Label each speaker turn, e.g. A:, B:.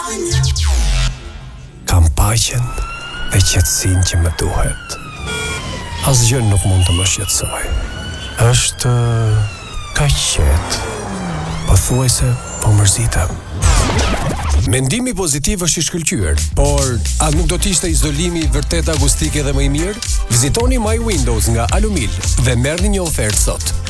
A: Kam paqen dhe qetësinë që më duhet. Asgjë nuk mund të më shqetësoj. Është kaq qetë. Pothuajse po mërzitem. Mendimi pozitiv është i shkëlqyer, por a nuk do të ishte izolimi vërtet akustik edhe më i mirë? Vizitoni My Windows nga Alumil dhe merrni një ofertë sot.